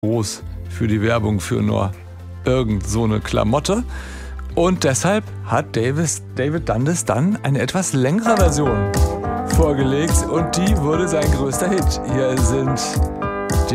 groß für die Werbung für nur irgend so eine Klamotte. Und deshalb hat David Dundas dann eine etwas längere Version vorgelegt und die wurde sein größter Hit. Hier sind